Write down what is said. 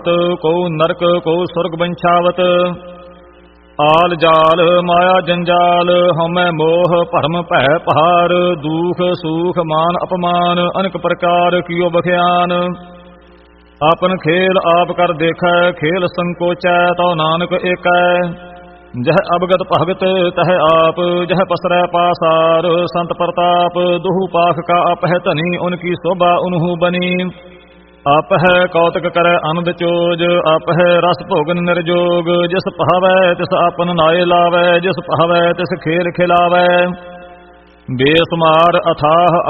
ਕੋ ਨਰਕ ਕੋ ਸੁਰਗ ਬੰਛਾਵਤ। ਆਲ ਜਾਲ ਮਾਇਆ ਜੰਜਾਲ ਹਉਮੈ ਮੋਹ ਭਰਮ ਭੈ ਪਹਾਰ। ਦੂਖ ਸੂਖ ਮਾਨ ਅਪਮਾਨ ਅਨੇਕ ਪ੍ਰਕਾਰ ਕੀਓ ਬਖਿਆਨ। ਆਪਨ ਖੇਲ ਆਪ ਕਰ ਦੇਖੈ ਖੇਲ ਸੰਕੋਚੈ ਤਉ ਨਾਨਕ ਏਕੈ। ਜਹ ਅਵਗਤ ਭਗਤ ਤਹ ਆਪ ਜਹ ਪਸਰੈ ਪਾਸਾਰ। ਸੰਤ ਪ੍ਰਤਾਪ ਦੁਹੂ ਪਾਖ ਕਾ ਆਪਹਿ ਧਨੀ ਉਨਕੀ ਸੋਭਾ ਉਨਹੂ ਬਨੀ। ਆਪਹਿ ਕੌਤਕ ਕਰੈ ਅਨੰਦ ਚੋਜ ਆਪਹਿ ਰਸ ਭੋਗਨ ਨਿਰਜੋਗ। ਜਿਸ ਭਾਵੈ ਤਿਸ ਆਪਨ ਨਾਏ ਲਾਵੈ ਜਿਸ ਭਾਵੈ ਤਿਸ ਖੇਲ ਖਿਲਾਵੈ। ਬੇਸਮਾਰ ਅਥਾਹ